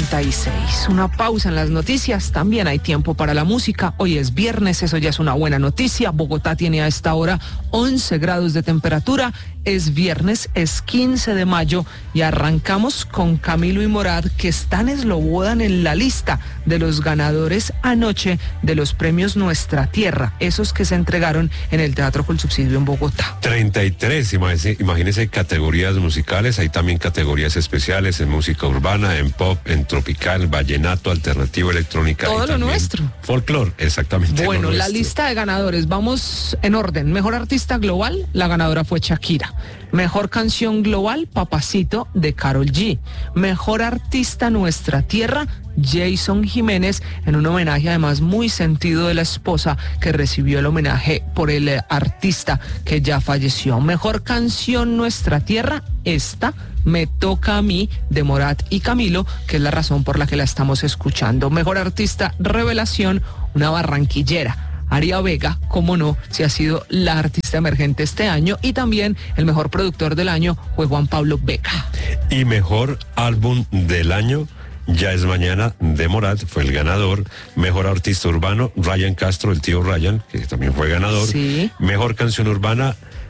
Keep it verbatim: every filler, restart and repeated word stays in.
treinta y seis. Una pausa en las noticias, también hay tiempo para la música. Hoy es viernes, eso ya es una buena noticia. Bogotá tiene a esta hora once grados de temperatura. Es viernes, es quince de mayo y arrancamos con Camilo y Morat, que están eslobodan en la lista de los ganadores anoche de los premios Nuestra Tierra, esos que se entregaron en el Teatro Colsubsidio en Bogotá. treinta y tres, imagínense, imagínense categorías musicales, hay también categorías especiales en música urbana, en pop, en tropical, vallenato, alternativo, electrónica. Todo lo nuestro. Folclor, exactamente. Bueno, la lista de ganadores, vamos en orden. Mejor artista global, la ganadora fue Shakira. Mejor canción global, Papacito, de Karol G. Mejor artista Nuestra Tierra, Jason Jiménez, en un homenaje además muy sentido de la esposa que recibió el homenaje por el eh, artista que ya falleció. Mejor canción Nuestra Tierra, esta, Me Toca a Mí, de Morat y Camilo, que es la razón por la que la estamos escuchando. Mejor artista Revelación, una barranquillera, Aria Vega, como no, si ha sido la artista emergente este año, y también el mejor productor del año fue Juan Pablo Vega. Y mejor álbum del año, Ya es Mañana, de Morat, fue el ganador. Mejor artista urbano, Ryan Castro, el tío Ryan, que también fue ganador. Sí. Mejor canción urbana,